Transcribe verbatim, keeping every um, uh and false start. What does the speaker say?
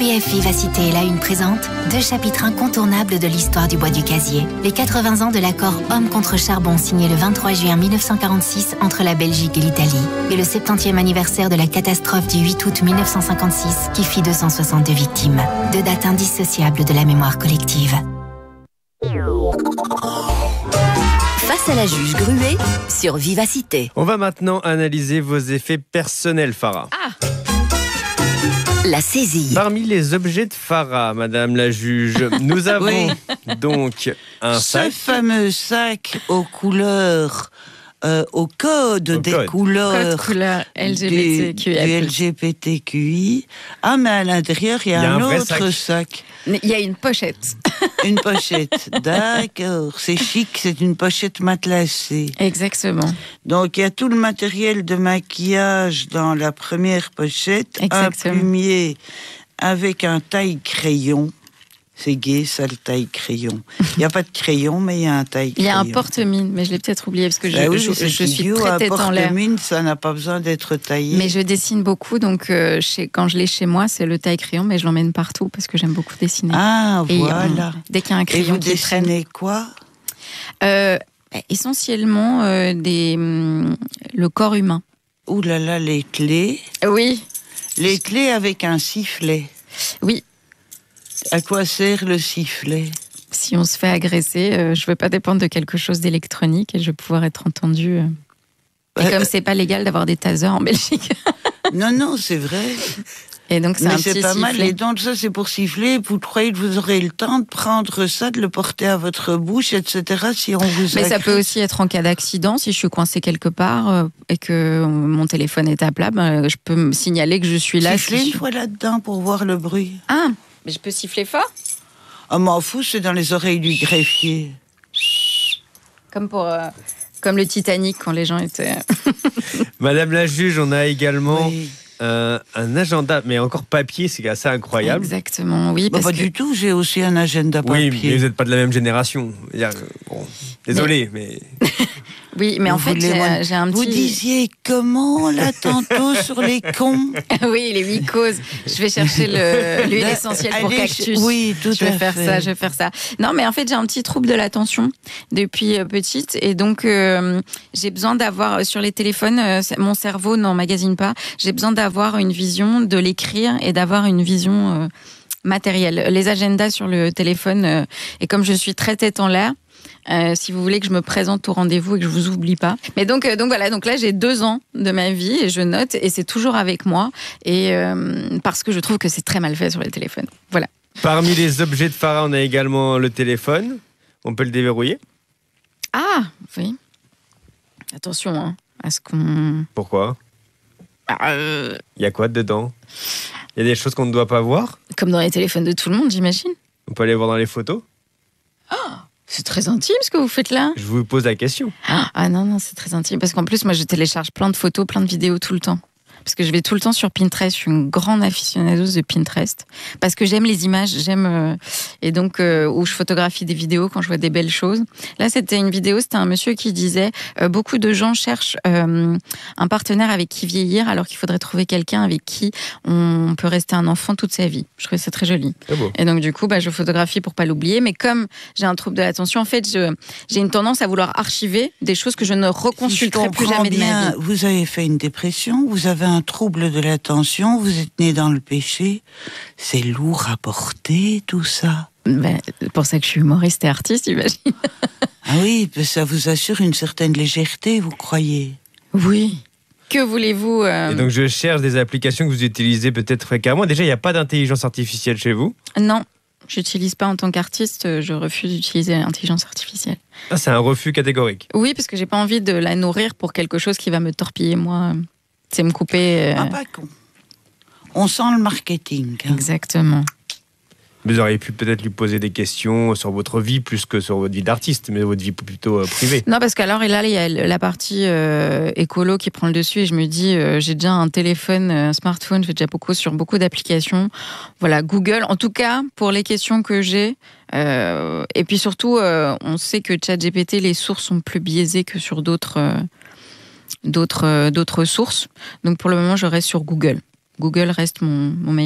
B F Vivacité et la Une présente deux chapitres incontournables de l'histoire du bois du casier. Les quatre-vingts ans de l'accord Homme contre charbon signé le vingt-trois juin mille neuf cent quarante-six entre la Belgique et l'Italie. Et le septantième anniversaire de la catastrophe du huit août mille neuf cent cinquante-six qui fit deux cent soixante-deux victimes. Deux dates indissociables de la mémoire collective. Face à la juge Gruet sur Vivacité. On va maintenant analyser vos effets personnels, Farah. Ah La saisie. Parmi les objets de Farah, Madame la juge, nous avons Oui. donc un Ce sac. fameux sac aux couleurs, euh, au code Au des code. couleurs, Code couleur L G B T Q I A du, plus. du L G B T Q I. Ah, mais à l'intérieur, il y a, Il y a un, un vrai autre sac. sac. Il y a une pochette. Une pochette. D'accord, c'est chic, c'est une pochette matelassée. Exactement. Donc, il y a tout le matériel de maquillage dans la première pochette. Exactement. Un plumier avec un taille-crayon. C'est gai, ça, le taille-crayon. Il n'y a pas de crayon, mais il y a un Il taille-crayon. y a un porte-mine, mais je l'ai peut-être oublié parce que je, Bah oui, je, c'est je suis idiot, très un tête en l'air. porte-mine, ça n'a pas besoin d'être taillé. Mais je dessine beaucoup, donc euh, chez, quand je l'ai chez moi, c'est le taille-crayon, mais je l'emmène partout parce que j'aime beaucoup dessiner. Ah, Et, voilà. euh, dès qu'il y a un Et crayon vous qui traîne. dessinez quoi? Euh, essentiellement euh, des, hum, le corps humain. Ouh là là, les clés. Oui, Les clés avec un sifflet. oui. À quoi sert le sifflet? Si on se fait agresser, euh, je veux pas dépendre de quelque chose d'électronique et je veux pouvoir être entendue. euh. Et Euh, comme c'est pas légal d'avoir des tasers en Belgique. Non, non, c'est vrai. Et donc c'est Mais un c'est petit pas mal. sifflet. Et donc, ça, c'est pour siffler. Vous croyez que vous aurez le temps de prendre ça, de le porter à votre bouche, et cetera, si on vous Mais ça agresse? peut aussi être en cas d'accident, si je suis coincée quelque part euh, et que mon téléphone est à plat, ben, je peux me signaler que je suis là. Sifflez si une je- fois là-dedans pour voir le bruit. Ah, mais je peux siffler fort? Ah, m'en fous, c'est dans les oreilles du greffier. Comme pour euh, comme le Titanic quand les gens étaient. Madame la juge, on a également Oui. euh, un agenda, mais encore papier, c'est assez incroyable. Exactement, oui. Bah, Parce pas que... du tout, j'ai aussi un agenda Oui, papier. mais vous n'êtes pas de la même génération. Je veux dire, bon, désolé, mais... Oui, mais en Vous fait, voulez, moi, j'ai, j'ai un Vous petit. disiez comment, là, tantôt, sur les cons? Oui, les huit causes. Je vais chercher le, l'huile essentielle pour Allez, cactus. Oui, tout Je vais à faire fait. ça, je vais faire ça. Non, mais en fait, j'ai un petit trouble de l'attention depuis euh, petite. Et donc, euh, j'ai besoin d'avoir, euh, sur les téléphones, euh, c'est- mon cerveau n'emmagasine pas. J'ai besoin d'avoir une vision, de l'écrire et d'avoir une vision euh, matérielle. Les agendas sur le téléphone, euh, et comme je suis très tête en l'air, Euh, si vous voulez que je me présente au rendez-vous et que je vous oublie pas. Mais donc, euh, donc voilà, donc là j'ai deux ans de ma vie et je note et c'est toujours avec moi et euh, parce que je trouve que c'est très mal fait sur les téléphones. Voilà. Parmi les objets de Farah, on a également le téléphone. On peut le déverrouiller. Ah oui. Attention hein, à ce qu'on. Pourquoi? Euh, Il y a quoi dedans? Il y a des choses qu'on ne doit pas voir. comme dans les téléphones de tout le monde, j'imagine. On peut aller voir dans les photos. C'est très intime ce que vous faites là. Je vous pose la question. Ah non non, c'est très intime parce qu'en plus moi je télécharge plein de photos, plein de vidéos tout le temps. Parce que je vais tout le temps sur Pinterest, je suis une grande aficionados de Pinterest. Parce que j'aime les images, j'aime... Euh, et donc, euh, où je photographie des vidéos quand je vois des belles choses. Là, c'était une vidéo, c'était un monsieur qui disait euh, beaucoup de gens cherchent euh, un partenaire avec qui vieillir, alors qu'il faudrait trouver quelqu'un avec qui on peut rester un enfant toute sa vie. Je trouvais ça très joli. C'est beau. Et donc, du coup, bah, je photographie pour pas l'oublier. Mais comme j'ai un trouble de l'attention, en fait, je, j'ai une tendance à vouloir archiver des choses que je ne Si je reconsulterai plus comprends jamais de ma bien, vie. vous avez fait une dépression, vous avez un trouble de l'attention, vous êtes né dans le péché. C'est lourd à porter, tout ça. Ben, c'est pour ça que je suis humoriste et artiste, j'imagine. Ah oui, ça vous assure une certaine légèreté, vous croyez? Oui. Que voulez-vous euh, Et donc, je cherche des applications que vous utilisez peut-être fréquemment. Déjà, il n'y a pas d'intelligence artificielle chez vous. Non, j'utilise pas en tant qu'artiste, je refuse d'utiliser l'intelligence artificielle. Ah, c'est un refus catégorique. Oui, parce que j'ai pas envie de la nourrir pour quelque chose qui va me torpiller, moi. C'est me couper... euh, Ah, pas con. On sent le marketing. hein. Exactement. Vous auriez pu peut-être lui poser des questions sur votre vie plus que sur votre vie d'artiste, mais votre vie plutôt euh, privée. Non, parce qu'alors, là, il y a la partie euh, écolo qui prend le dessus et je me dis, euh, j'ai déjà un téléphone, un smartphone, je fais déjà beaucoup sur beaucoup d'applications. Voilà, Google, en tout cas, pour les questions que j'ai. Euh, et puis surtout, euh, on sait que ChatGPT, les sources sont plus biaisées que sur d'autres, euh, d'autres, euh, d'autres sources. Donc pour le moment, je reste sur Google. Google reste mon, mon meilleur.